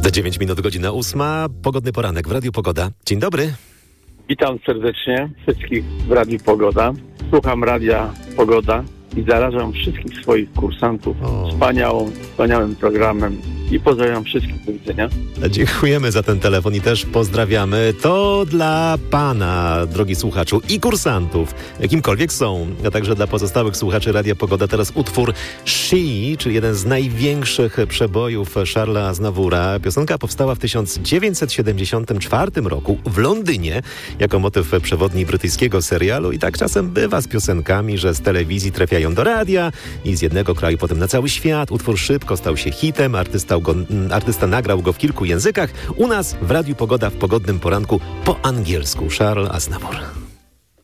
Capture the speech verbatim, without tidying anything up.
dziewięć minut, godzina ósma. Pogodny poranek w Radiu Pogoda. Dzień dobry. Witam serdecznie wszystkich w Radiu Pogoda. Słucham Radia Pogoda i zarażam wszystkich swoich kursantów O. wspaniałą, wspaniałym programem i pozdrawiam wszystkich. Do widzenia. Dziękujemy za ten telefon i też pozdrawiamy. To dla pana, drogi słuchaczu, i kursantów, kimkolwiek są, a także dla pozostałych słuchaczy Radia Pogoda teraz utwór She, czyli jeden z największych przebojów Charlesa Aznavoura. Piosenka powstała w tysiąc dziewięćset siedemdziesiątym czwartym roku w Londynie jako motyw przewodni brytyjskiego serialu i tak czasem bywa z piosenkami, że z telewizji trafiają do radia i z jednego kraju potem na cały świat. Utwór szybko stał się hitem, artysta Go, artysta nagrał go w kilku językach. U nas w Radiu Pogoda w pogodnym poranku po angielsku Charles Aznavour.